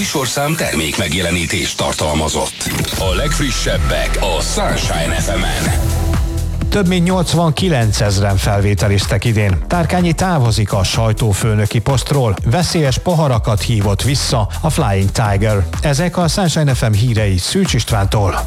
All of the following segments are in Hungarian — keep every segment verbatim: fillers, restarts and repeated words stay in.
műsorszám termék megjelenítést tartalmazott. A legfrissebbek a Sunshine ef emen. Több mint nyolcvankilencezren felvételiztek idén. Tárkányi távozik a sajtófőnöki posztról, veszélyes poharakat hívott vissza a Flying Tiger. Ezek a Sunshine ef em hírei Szűcs Istvántól.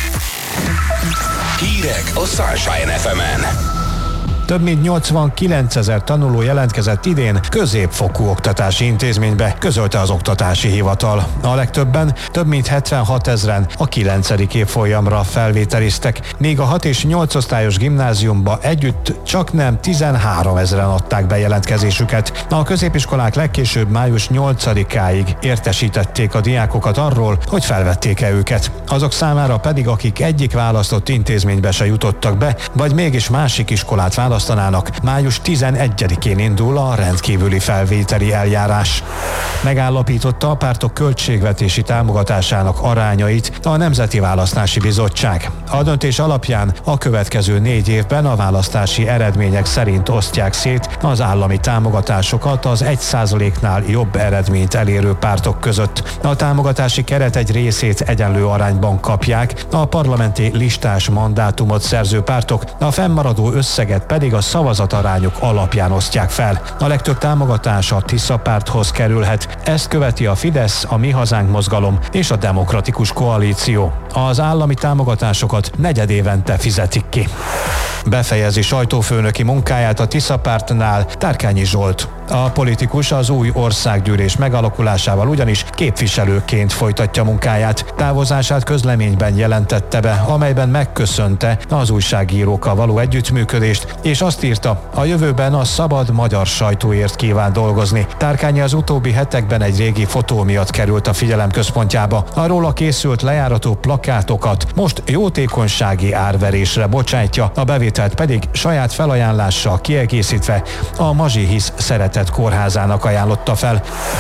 Hírek a Sunshine ef emen. Több mint nyolcvankilencezer tanuló jelentkezett idén középfokú oktatási intézménybe, közölte az Oktatási Hivatal. A legtöbben, több mint hetvenhatezren a kilencedik évfolyamra felvételiztek, míg a hat és nyolc osztályos gimnáziumba együtt csaknem tizenháromezren adták be jelentkezésüket. A középiskolák legkésőbb május nyolcadikáig értesítették a diákokat arról, hogy felvették-e őket. Azok számára pedig, akik egyik választott intézménybe se jutottak be, vagy mégis másik iskolát választottak, választanának, május tizenegyedikén indul a rendkívüli felvételi eljárás. Megállapította a pártok költségvetési támogatásának arányait a Nemzeti Választási Bizottság. A döntés alapján a következő négy évben a választási eredmények szerint osztják szét az állami támogatásokat az egy százaléknál jobb eredményt elérő pártok között. A támogatási keret egy részét egyenlő arányban kapják a parlamenti listás mandátumot szerző pártok, a fennmaradó összeget pedig a szavazatarányok alapján osztják fel. A legtöbb támogatás a Tisza párthoz kerülhet. Ezt követi a Fidesz, a Mi Hazánk mozgalom és a Demokratikus Koalíció. Az állami támogatásokat negyedévente fizetik ki. Befejezi sajtófőnöki munkáját a Tisza pártnál Tárkányi Zsolt. A politikus az új országgyűlés megalakulásával ugyanis képviselőként folytatja munkáját. Távozását közleményben jelentette be, amelyben megköszönte az újságírókkal való együttműködést, és azt írta, a jövőben a szabad magyar sajtóért kíván dolgozni. Tárkányi az utóbbi hetekben egy régi fotó miatt került a figyelem központjába. A róla készült lejárató plakátokat most jótékonysági árverésre bocsájtja, a bevételt pedig saját felajánlással kiegészítve a Mazsihisz Szeretett Kórházának ajánlotta fel.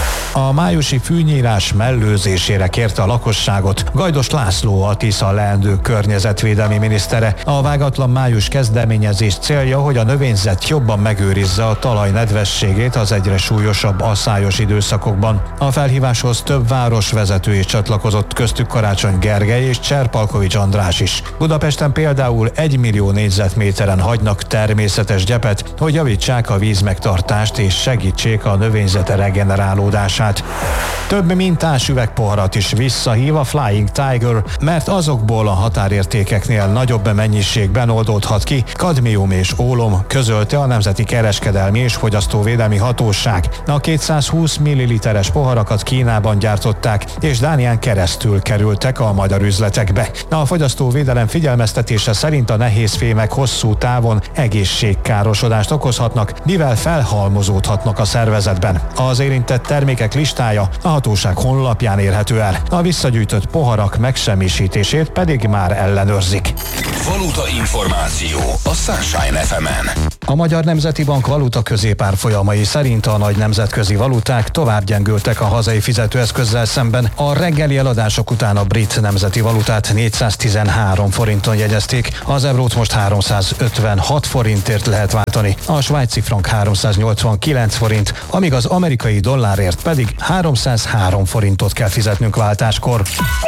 A májusi fűnyírás mellőzésére kérte a lakosságot Gajdos László, a Tisza leendő környezetvédelmi minisztere. A vágatlan május kezdeményezés célja, hogy a növényzet jobban megőrizze a talaj nedvességét az egyre súlyosabb asszályos időszakokban. A felhíváshoz több városvezető is csatlakozott, köztük Karácsony Gergely és Cserpalkovics András is. Budapesten például egy millió négyzetméteren hagynak természetes gyepet, hogy javítsák a vízmegtartást és segítsék a növényzete regenerálódását. Több mintás üvegpoharat is visszahív a Flying Tiger, mert azokból a határértékeknél nagyobb mennyiségben oldódhat ki kadmium és ólom, közölte a Nemzeti Kereskedelmi és Fogyasztóvédelmi Hatóság. A kétszázhúsz milliliteres poharakat Kínában gyártották, és Dánián keresztül kerültek a magyar üzletekbe. A fogyasztóvédelem figyelmeztetése szerint a nehézfémek hosszú távon egészségkárosodást okozhatnak, mivel felhalmozódhatnak a szervezetben. Az érintett termékek listája a hatóság honlapján érhető el. A visszagyűjtött poharak megsemmisítését pedig már ellenőrzik. Valuta információ a Sunshine ef emen. A Magyar Nemzeti Bank valuta középárfolyamai szerint a nagy nemzetközi valuták tovább gyengültek a hazai fizetőeszközzel szemben. A reggeli eladások után a brit nemzeti valutát négyszáztizenhárom forinton jegyezték, az eurót most háromszázötvenhat forintért lehet váltani, a svájci frank háromszáznyolcvankilenc forint, amíg az amerikai dollárért pedig háromszázhárom forintot kell fizetnünk váltáskor.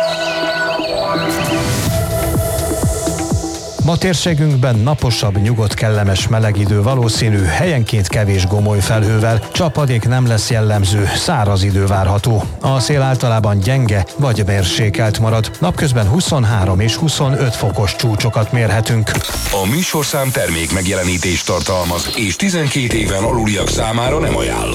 Ma térségünkben naposabb, nyugodt, kellemes meleg idő valószínű, helyenként kevés gomoly felhővel, csapadék nem lesz jellemző, száraz idő várható. A szél általában gyenge vagy mérsékelt marad, napközben huszonhárom és huszonöt fokos csúcsokat mérhetünk. A műsorszám termék megjelenítést tartalmaz, és tizenkét éven aluliak számára nem ajánlott.